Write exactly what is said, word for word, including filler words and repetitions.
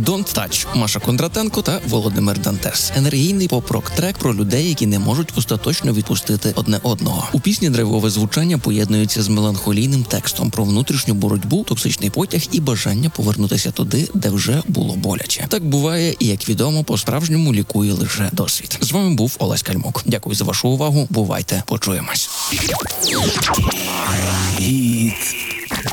«Don't Touch» Маша Кондратенко та Володимир Дантес. Енергійний поп-рок-трек про людей, які не можуть остаточно відпустити одне одного. У пісні драйвове звучання поєднується з меланхолійним текстом про внутрішню боротьбу, токсичний потяг і бажання повернутися туди, де вже було боляче. Так буває і, як відомо, по-справжньому лікує лише досвід. З вами був Олесь Кальмук. Дякую за вашу увагу. Бувайте, почуємось. Хіт.